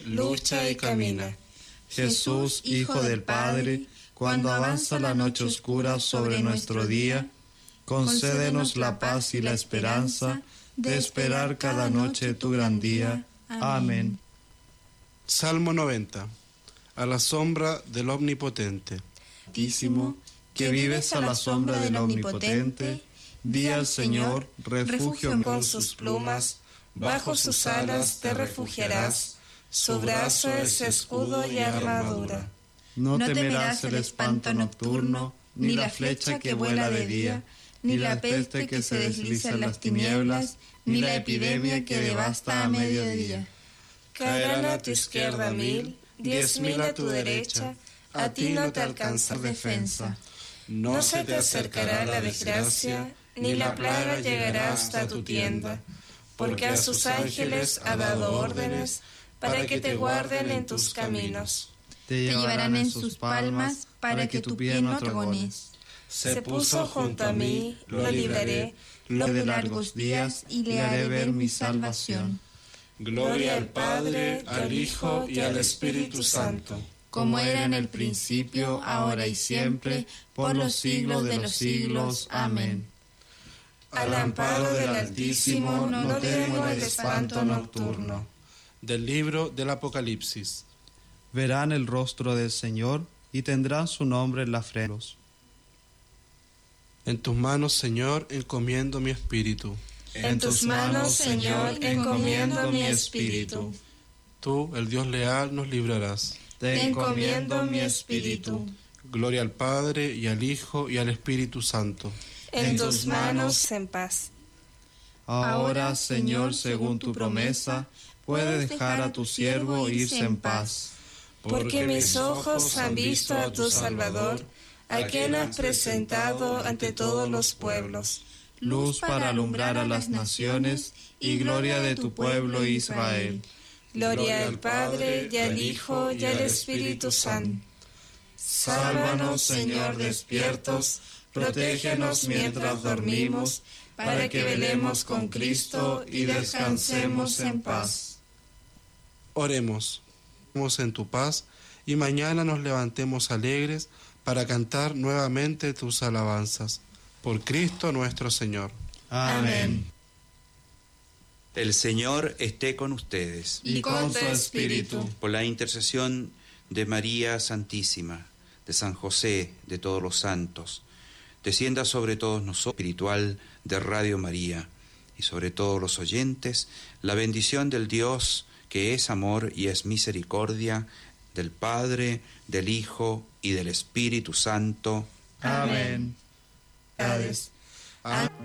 lucha y camina. Jesús, Hijo del Padre, cuando avanza la noche oscura sobre nuestro día, concédenos la paz y la esperanza de esperar cada noche tu gran día. Amén. Salmo 90. A la sombra del Omnipotente. Altísimo, que vives a la sombra del Omnipotente, di al Señor, refugio con sus plumas, bajo sus alas te refugiarás, su brazo es escudo y armadura. No temerás el espanto nocturno, ni la flecha que vuela de día, ni la peste que se desliza en las tinieblas, ni la epidemia que devasta a mediodía. Caerán a tu izquierda 1000, 10.000 a tu derecha, a ti no te alcanza defensa. No se te acercará la desgracia, ni la plaga llegará hasta tu tienda, porque a sus ángeles ha dado órdenes para que te guarden en tus caminos. Te llevarán en sus palmas para que tu pie no tropeces. Se puso junto a mí, lo libraré, Lo de largos días y le haré ver mi salvación. Gloria al Padre, al Hijo y al Espíritu Santo, como era en el principio, ahora y siempre, por los siglos de los siglos. Amén. Al amparo del Altísimo no temo el espanto nocturno. Del libro del Apocalipsis. Verán el rostro del Señor y tendrán su nombre en la frente. En tus manos, Señor, encomiendo mi espíritu. En tus manos, Señor, encomiendo mi espíritu. Tú, el Dios leal, nos librarás. Te encomiendo mi espíritu. Gloria al Padre, y al Hijo, y al Espíritu Santo. En tus manos, en paz. Ahora, Señor, según tu promesa, puedes dejar a tu siervo irse en paz. Porque mis ojos han visto a tu Salvador, a quien has presentado ante todos los pueblos. Luz para alumbrar a las naciones y gloria de tu pueblo Israel. Gloria al Padre, y al Hijo, y al Espíritu Santo. Sálvanos, Señor, despiertos, protégenos mientras dormimos, para que velemos con Cristo y descansemos en paz. Oremos en tu paz y mañana nos levantemos alegres para cantar nuevamente tus alabanzas. Por Cristo nuestro Señor. Amén. El Señor esté con ustedes. Y con tu espíritu. Por la intercesión de María Santísima, de San José, de todos los santos, descienda sobre todos nosotros, espiritual de Radio María, y sobre todos los oyentes, la bendición del Dios que es amor y es misericordia, del Padre, del Hijo y del Espíritu Santo. Amén. Amén.